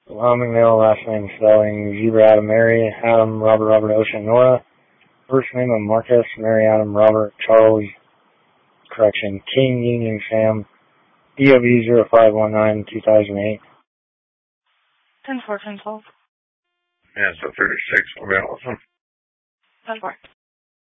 McNeil, last name spelling Zebra Adam Mary, Adam Robert Robert Ocean Nora. First name of Marcus, Mary Adam Robert Charlie, correction, King Union Sam, EOB 0519 2008. 10-4, 10-12. Yeah, so 36 will be awesome. 10-4.